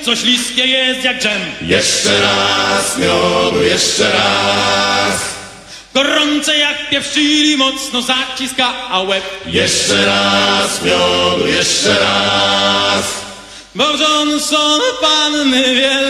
co śliskie jest jak dżem. Jeszcze raz miodu, jeszcze raz. Gorące jak pieprz, czyli mocno zaciska, a łeb. Jeszcze raz miodu, jeszcze raz. Bo Johnson panny wielkie